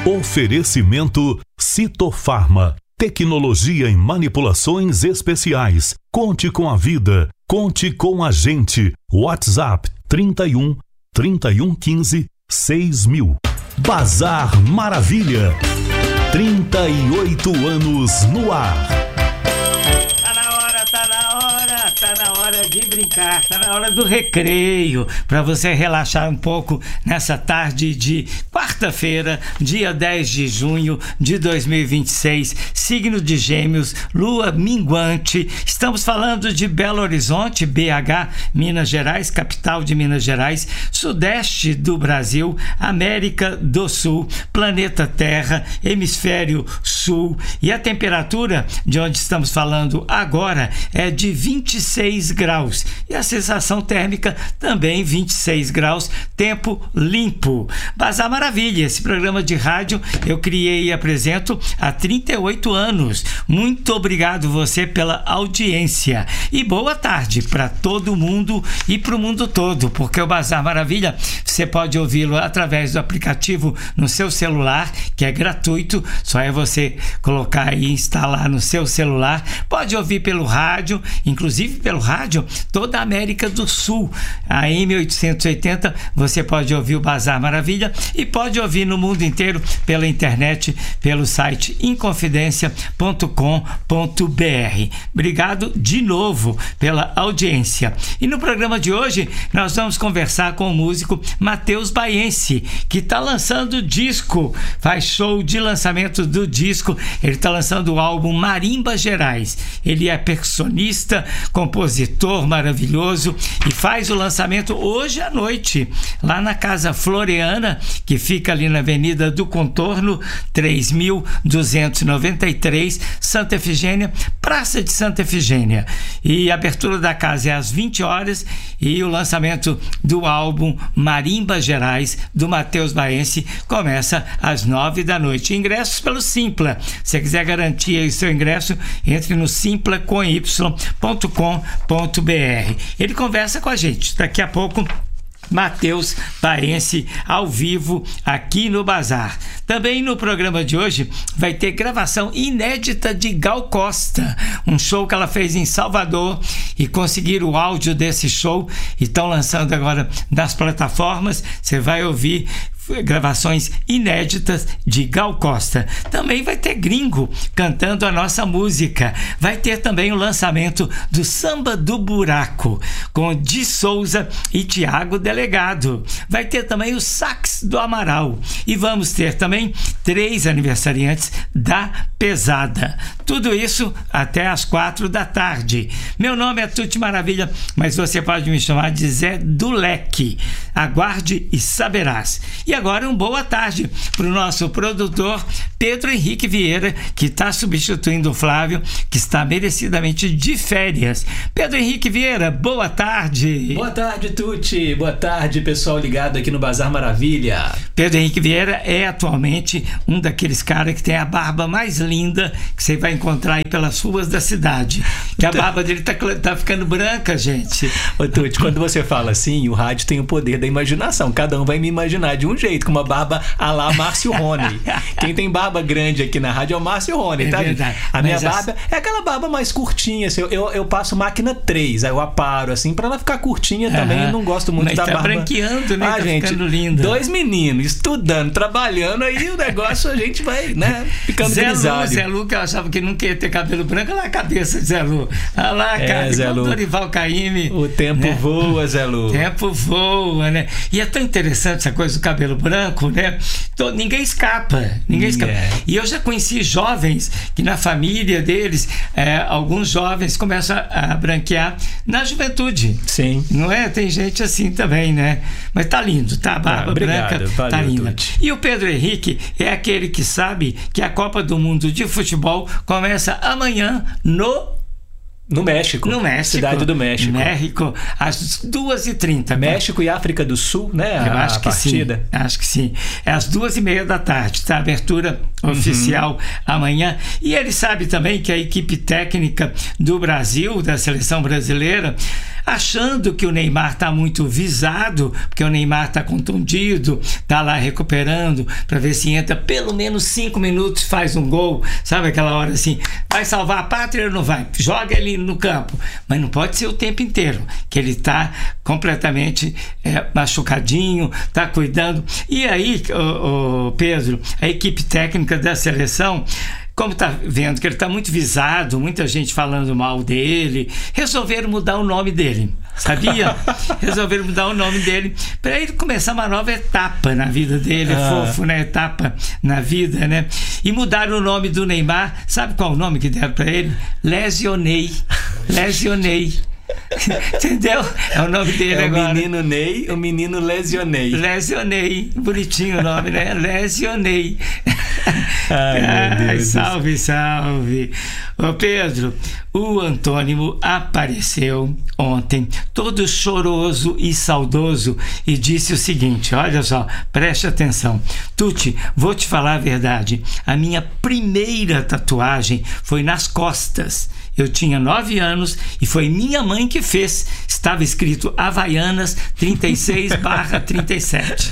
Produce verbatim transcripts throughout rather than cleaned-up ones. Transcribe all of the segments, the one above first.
Oferecimento Citofarma. Tecnologia em manipulações especiais. Conte com a vida. Conte com a gente. WhatsApp trinta e um, trinta e um quinze, seis mil. Bazar Maravilha. trinta e oito anos no ar. Tá na hora, tá na hora, tá na hora de brincar, tá na hora do recreio, para você relaxar um pouco nessa tarde de quarta-feira, dia dez de junho de dois mil e vinte e seis, signo de Gêmeos, lua minguante. Estamos falando de Belo Horizonte, B H, Minas Gerais, capital de Minas Gerais, sudeste do Brasil, América do Sul, planeta Terra, hemisfério sul, e a temperatura de onde estamos falando agora é de vinte e seis graus e a sensação térmica também vinte e seis graus, tempo limpo. Bazar Maravilha, esse programa de rádio eu criei e apresento há trinta e oito anos. Muito obrigado você pela audiência e boa tarde para todo mundo e para o mundo todo, porque o Bazar Maravilha você pode ouvi-lo através do aplicativo no seu celular, que é gratuito, só é você colocar e instalar no seu celular. Pode ouvir pelo rádio, inclusive pelo rádio toda a América do Sul, a M oitocentos e oitenta, você pode ouvir o Bazar Maravilha e pode ouvir no mundo inteiro pela internet, pelo site inconfidencia ponto com ponto b r. Obrigado de novo pela audiência. E no programa de hoje nós vamos conversar com o músico Matheus Baiense, que está lançando disco, faz show de lançamento do disco. Ele está lançando o álbum Marimba Gerais. Ele é percussionista, compositor maravilhoso e faz o lançamento hoje à noite lá na Casa Floreana, que fica ali na Avenida do Contorno três mil duzentos e noventa e três, Santa Efigênia, Praça de Santa Efigênia. E a abertura da casa é às vinte horas e o lançamento do álbum Marimba Gerais do Matheus Baiense começa às nove da noite. Ingressos pelo Simpla. Se você quiser garantir aí seu ingresso, entre no simpla com y ponto com ponto b r. Ele conversa com a gente daqui a pouco. Matheus Baiense ao vivo aqui no Bazar. Também no programa de hoje vai ter gravação inédita de Gal Costa, um show que ela fez em Salvador, e conseguiram o áudio desse show e estão lançando agora nas plataformas. Você vai ouvir gravações inéditas de Gal Costa. Também vai ter gringo cantando a nossa música. Vai ter também o lançamento do Samba do Buraco com Di Souza e Tiago Delegado. Vai ter também o Sax do Amaral e vamos ter também três aniversariantes da Pesada. Tudo isso até às quatro da tarde. Meu nome é Tuti Maravilha, mas você pode me chamar de Zé do Leque. Aguarde e saberás. E agora uma boa tarde para o nosso produtor Pedro Henrique Vieira, que está substituindo o Flávio, que está merecidamente de férias. Pedro Henrique Vieira, boa tarde. Boa tarde, Tuti. Boa tarde, pessoal ligado aqui no Bazar Maravilha. Pedro Henrique Vieira é atualmente um daqueles caras que tem a barba mais linda que você vai encontrar aí pelas ruas da cidade. Que a barba dele tá, tá ficando branca, gente. Ô, Tuti, quando você fala assim, o rádio tem o poder da imaginação. Cada um vai me imaginar de um jeito, com uma barba a lá Márcio Rony. Quem tem barba grande aqui na rádio é o Márcio Rony, é tá? Verdade. A minha Mas barba as... é aquela barba mais curtinha, assim, eu, eu, eu passo máquina três, aí eu aparo, assim, pra ela ficar curtinha também. Eu não gosto muito Mas da tá barba. branqueando, né? Ah, tá gente, ficando linda. Dois meninos estudando, trabalhando, aí o negócio a gente vai, né, ficando Zé grisalho. Lu, Zé Lu, que eu achava que não queria ter cabelo branco, olha lá a cabeça de Zé Lu. Olha lá, É, cara, Zé igual Lu. Dorival Caymmi. O tempo né? voa, Zé Lu. O tempo voa, né? E é tão interessante essa coisa do cabelo branco, né? Então, ninguém escapa, ninguém escapa. Yeah. E eu já conheci jovens que na família deles, é, alguns jovens começam a, a branquear na juventude. Sim. Não é? Tem gente assim também, né? Mas tá lindo, tá? A barba Ah, obrigado, branca valeu, tá linda. Tuti. E o Pedro Henrique é aquele que sabe que a Copa do Mundo de Futebol começa amanhã no... No México. No México. Cidade do México. México, às duas e trinta. México e África do Sul, né? Eu a, acho a que partida. sim. Acho que sim. É às duas e meia da tarde, tá? Abertura Uhum. oficial amanhã. E ele sabe também que a equipe técnica do Brasil, da seleção brasileira, achando que o Neymar está muito visado, porque o Neymar está contundido, está lá recuperando para ver se entra pelo menos cinco minutos, faz um gol, sabe aquela hora assim, vai salvar a pátria ou não vai? Joga ele no campo, mas não pode ser o tempo inteiro, que ele está completamente é, machucadinho, está cuidando. E aí, o, o Pedro, a equipe técnica da seleção, como está vendo que ele está muito visado, muita gente falando mal dele, resolveram mudar o nome dele, sabia? Resolveram mudar o nome dele para ele começar uma nova etapa na vida dele, ah. fofo, né? Etapa na vida, né? E mudaram o nome do Neymar, sabe qual o nome que deram para ele? Lesionei. Lesionei. Entendeu? É o nome dele é agora. O menino Ney, o menino Lesionei. Lesionei. Bonitinho o nome, né? Lesionei. Ai, meu Deus. Ai, salve, salve. Ô Pedro, o Antônimo apareceu ontem, todo choroso e saudoso, e disse o seguinte: olha só, preste atenção. Tuti, vou te falar a verdade. A minha primeira tatuagem foi nas costas. Eu tinha nove anos e foi minha mãe que fez. Estava escrito Havaianas trinta e seis barra trinta e sete.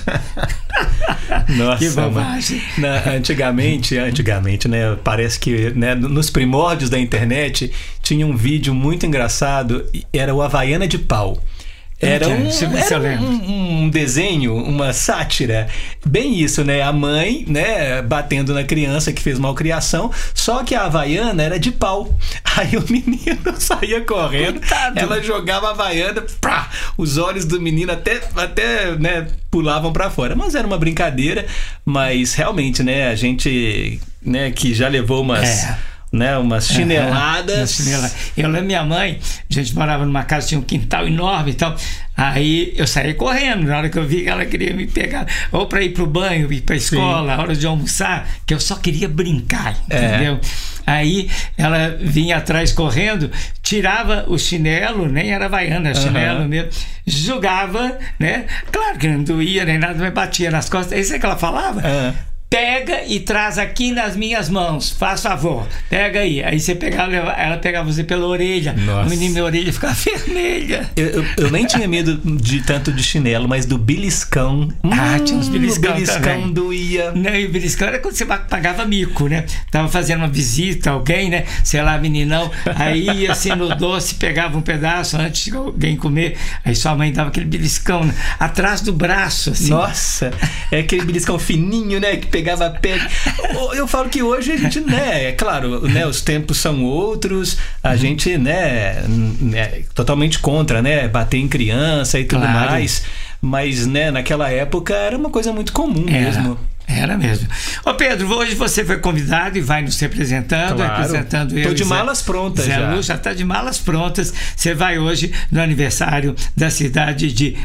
Nossa, que bobagem. Na, antigamente, antigamente, né? Parece que, né, nos primórdios da internet tinha um vídeo muito engraçado. Era o Havaiana de Pau. Era, um, era um, um desenho, uma sátira, bem isso, né? A mãe, né, batendo na criança que fez malcriação, só que a Havaiana era de pau. Aí o menino saía correndo, coitado. Ela jogava a Havaiana, pá, os olhos do menino até, até né, pulavam pra fora. Mas era uma brincadeira, mas realmente, né, a gente, né, que já levou umas... É. Né, umas chineladas. É, chinela. Eu lembro minha mãe, a gente morava numa casa, tinha um quintal enorme e tal. Aí eu saí correndo na hora que eu vi que ela queria me pegar, ou para ir pro banho, ir pra escola, a hora de almoçar, que eu só queria brincar, entendeu? É. Aí ela vinha atrás correndo, tirava o chinelo, nem era havaiana, era uhum. chinelo mesmo, jogava, né? Claro que não doía nem nada, mas batia nas costas. É isso que ela falava? Uhum. Pega e traz aqui nas minhas mãos, faz favor, pega aí. Aí você pegava, ela pegava você pela orelha. Nossa. O menino, minha orelha ficava vermelha. Eu, eu, eu nem tinha medo de tanto de chinelo, mas do beliscão. Ah, hum, tinha uns beliscão. O beliscão também doía. Não, e o beliscão era quando você pagava mico, né? Tava fazendo uma visita a alguém, né? Sei lá, meninão. Aí ia assim no doce, pegava um pedaço antes de alguém comer. Aí sua mãe dava aquele beliscão, né, atrás do braço, assim. Nossa, é aquele beliscão fininho, né? Que pegava a pele. Eu falo que hoje a gente, né, é claro, né, os tempos são outros, a uhum. gente, né, é totalmente contra, né, bater em criança e tudo claro. mais, mas, né, naquela época era uma coisa muito comum era. mesmo. Era mesmo. Ô Pedro, hoje você foi convidado e vai nos representando, claro. representando eu. Tô de malas prontas Zé já. Lu já está de malas prontas. Você vai hoje no aniversário da cidade de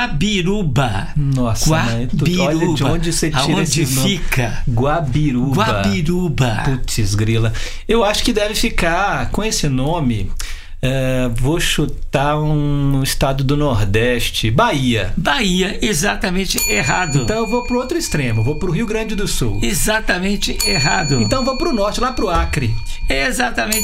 Guabiruba. Nossa, Guabiruba. Olha de onde você tira Aonde esse nome. fica? Guabiruba. Guabiruba. Putz, grila. Eu acho que deve ficar com esse nome. Uh, vou chutar um estado do Nordeste. Bahia. Bahia, exatamente errado. Então eu vou pro outro extremo, vou pro Rio Grande do Sul. Exatamente errado. Então eu vou pro norte, lá pro Acre. Exatamente